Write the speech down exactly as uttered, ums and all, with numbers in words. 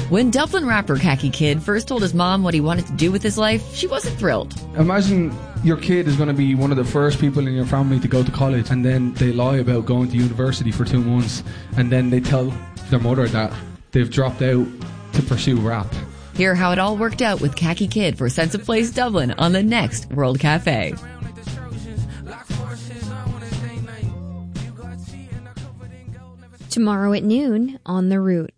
When Dublin rapper Khaki Kid first told his mom what he wanted to do with his life, she wasn't thrilled. Imagine your kid is going to be one of the first people in your family to go to college, and then they lie about going to university for two months, and then they tell their mother that they've dropped out to pursue rap. Hear how it all worked out with Khaki Kid for Sense of Place Dublin on the next World Cafe. Tomorrow at noon on The Root.